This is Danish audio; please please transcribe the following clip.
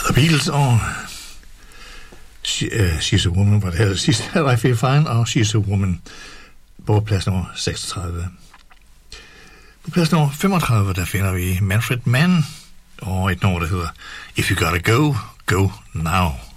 The Beatles og She's a Woman var det her sidste. I Feel Fine og She's a Woman på plads nummer 36. På plads nummer 35, der finder vi Manfred Mann og et nummer, der hedder If You Gotta Go, Go Now.